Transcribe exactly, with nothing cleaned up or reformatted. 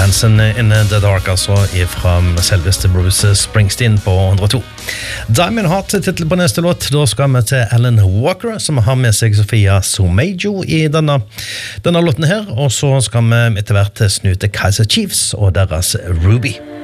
Dancing in the Dark, altså, fra selveste Bruce Springsteen på one oh two. Diamond Heart er titel på neste låt. Da skal vi til Alan Walker, som har med seg Sofia Somejo i denne, denne låten her, og så skal vi etter hvert snu til Kaiser Chiefs og deres Ruby.